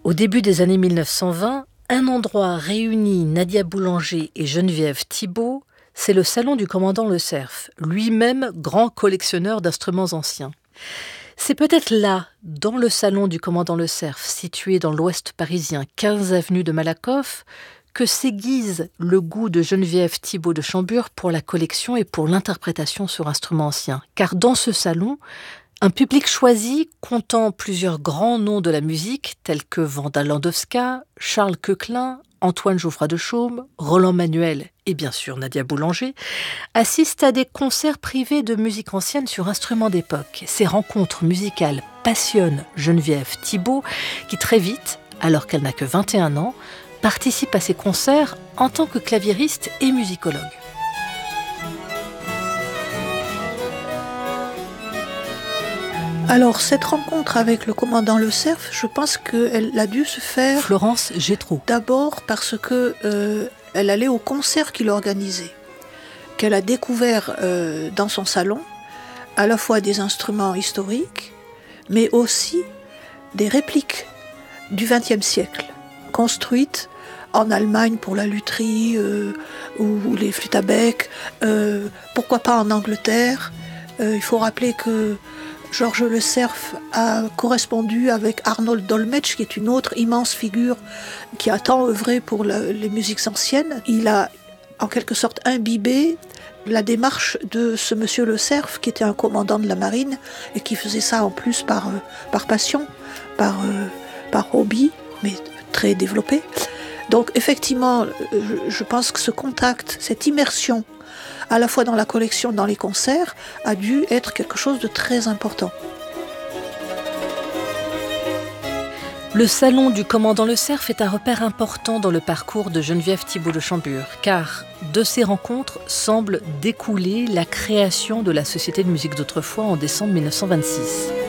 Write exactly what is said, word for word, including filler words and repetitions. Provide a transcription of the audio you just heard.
Au début des années mille neuf cent vingt, un endroit réunit Nadia Boulanger et Geneviève Thibault, c'est le salon du commandant Le Cerf, lui-même grand collectionneur d'instruments anciens. C'est peut-être là, dans le salon du commandant Le Cerf, situé dans l'ouest parisien, quinze avenue de Malakoff, que s'aiguise le goût de Geneviève Thibault de Chambure pour la collection et pour l'interprétation sur instruments anciens. Car dans ce salon, un public choisi comptant plusieurs grands noms de la musique, tels que Wanda Landowska, Charles Koechlin, Antoine Jouffroy de Chaume, Roland Manuel et bien sûr Nadia Boulanger, assiste à des concerts privés de musique ancienne sur instruments d'époque. Ces rencontres musicales passionnent Geneviève Thibault, qui très vite, alors qu'elle n'a que vingt et un ans, participe à ces concerts en tant que claviériste et musicologue. Alors, cette rencontre avec le commandant Le Cerf, je pense qu'elle a dû se faire... Florence Gétraud. D'abord parce que euh, elle allait au concert qu'il organisait, qu'elle a découvert euh, dans son salon, à la fois des instruments historiques, mais aussi des répliques du vingtième siècle, construites en Allemagne pour la lutherie euh, ou, ou les flûtes à bec, euh, pourquoi pas en Angleterre. Euh, il faut rappeler que Georges Le Cerf a correspondu avec Arnold Dolmetsch, qui est une autre immense figure qui a tant œuvré pour la, les musiques anciennes. Il a en quelque sorte imbibé la démarche de ce monsieur Le Cerf, qui était un commandant de la marine et qui faisait ça en plus par, euh, par passion, par, euh, par hobby, mais très développé. Donc effectivement, je, je pense que ce contact, cette immersion, à la fois dans la collection, dans les concerts, a dû être quelque chose de très important. Le salon du commandant Le Cerf est un repère important dans le parcours de Geneviève Thibault de Chambure, car de ces rencontres semble découler la création de la Société de musique d'autrefois en décembre mille neuf cent vingt-six.